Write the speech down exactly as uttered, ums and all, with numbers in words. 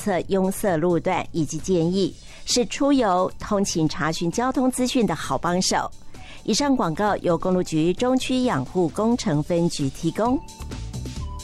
测拥塞路段以及建议，是出游、通勤查询交通资讯的好帮手。以上广告由公路局中区养护工程分局提供。